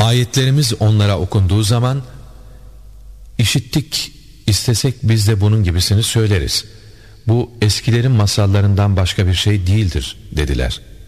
Ayetlerimiz onlara okunduğu zaman, işittik, istesek biz de bunun gibisini söyleriz. Bu eskilerin masallarından başka bir şey değildir dediler.